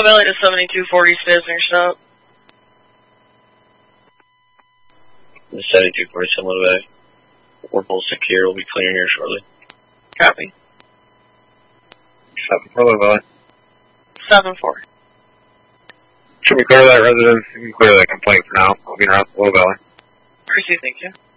Low Valley to 7240, stairs finished up. The 7240, Low Valley. We're both secure, we'll be clearing here shortly. Copy. 7-4, Low Valley. 7-4. Should we clear that residence? You can clear that complaint for now. Moving around Low Valley. Proceed, thank you.